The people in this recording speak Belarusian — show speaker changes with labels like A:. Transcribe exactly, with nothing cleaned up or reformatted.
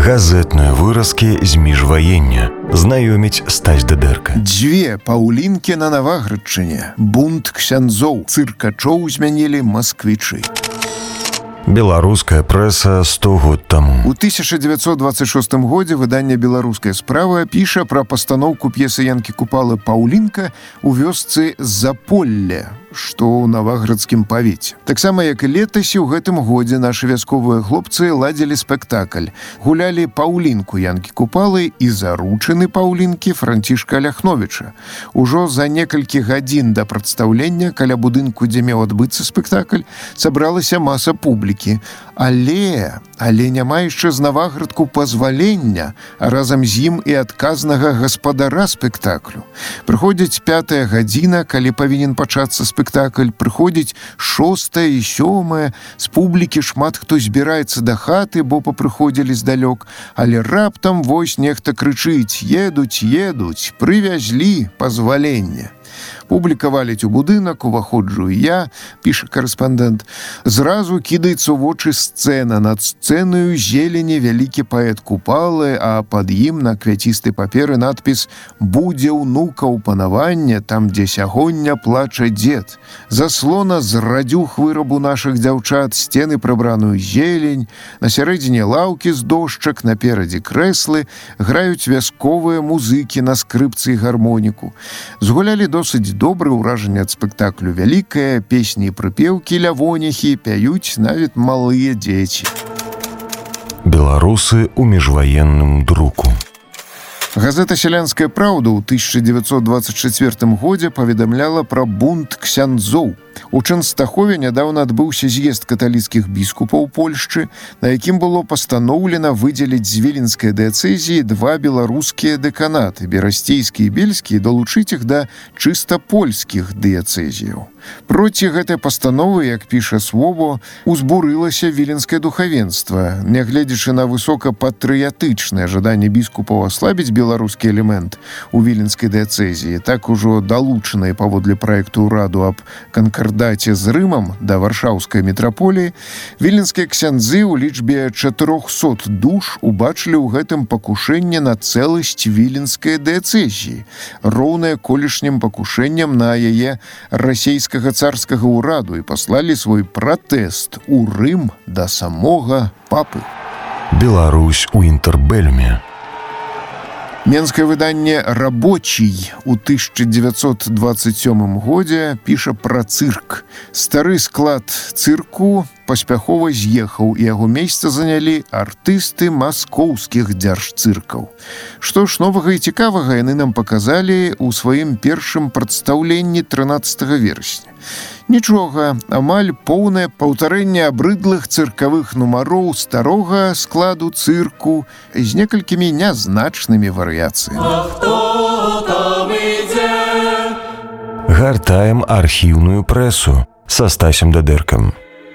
A: Газетныя выразкі з міжваення. Знаёміць Стась Дадэрка.
B: Дзве паўлінкі на Наваградчыне. Бунт ксяндзоў. Цыркачоў змянілі масквічы.
A: Беларуская прэса сто год таму.
B: У тысяча дзевяцьсот дваццаць шостым годзе выданне «Беларуская справа» піша пра пастаноўку п'есы Янкі Купалы «Паўлінка» у вёсцы Заполле, што ў Наваградскім павеце. Таксама, як і летась, у гэтым годзе нашы вясковыя хлопцы ладзілі спектакль. Гулялі «Паўлінку» Янкі Купалы і заручыны Паўлінкі Францішка Ляхновіча. Ужо за некалькі гадзін да прадстаўлення каля будынку, дзе меў адбыцца спектакль, сабралася маса публікі. Але, але няма яшчэ з Наваградку пазвалення, а разам з ім і адказнага гаспадара спектаклю. Прыходзіць пятая гадзіна, калі павінен пачацца спектакль, прыходзіць шостая і сёмая, з публікі шмат хто збіраецца да хаты, бо папрыходзілі здалёк, але раптам вось нехта крычыць: «Едуць, едуць, прывязлі пазвалення». Публіка валіць у будынак, уваходжу і я, піша карэспандэнт. Зразу кідаецца ў вочы сцэна. Над сцэнаю зелені вялікі паэт Купалы, а пад ім на квяцістай паперы надпіс «Будзе ўнукаў панавання, там, дзе сягоння плача дзед». Заслона з радзюх вырабу нашых дзяўчат, сцены прыбраную зелень, на сярэдзіне лаўкі з дошчак, наперадзе крэслы, граюць вясковыя музыкі на скрыпцы і гармоніку. Згулялі досыць добрае ўражанне ад спектаклю вялікае, песні і прыпеўкі лявоніхі пяюць нават малыя дзеці.
A: Беларусы ў міжваенным друку.
B: Газета «Сялянская праўда» ў тысяча дзевяцьсот дваццаць чацвёртым годзе паведамляла пра бунт ксяндзоў. У Чэнстахове нядаўна адбыўся з'езд каталіцкіх біскупаў Польшчы, на якім было пастаноўлена выдзеліць з віленскай дыяцэзіі два беларускія дэканаты, берасцейскі і бельскі, і далучыць іх да чыста польскіх дыяцэзіяў. Проці гэтай пастановы, як піша Свобо, узбурылася віленскае духавенства. Нягледзячы на высокапатрыятычнае жаданне біскупаў аслабіць беларускі элемент у віленскай дыяцэзіі, так ужо далучаныя паводле праекту ўраду аб канкардаце з Рымам да варшаўскай метраполіі, віленскія ксяндзы ў лічбе чатырохсот душ убачылі ў гэтым пакушэнне на цэласць віленскай дыяцэзіі, роўнае колішнім пакушэнням на яе расейскага царскага ўраду, і паслалі свой пратэст у Рым да самога папы.
A: Беларусь у інтэрбэльме.
B: Менскае выданне «Рабочий» у тысяча дзевяцьсот дваццаць сёмым годзе піша пра цырк. Стары склад цырку паспяхова з'ехаў, і яго месца занялі артысты маскоўскіх дзяржцыркаў. Што ж новага і цікавага яны нам паказалі ў сваім першым прадстаўленні трынаццатага верасня. Нічога, амаль поўнае паўтарэнне абрыдлых цыркавых нумароў старога складу цырку з некалькімі нязначнымі варыяцыямі.
A: Гартаем архіўную прэсу са Стасем Дадэркам.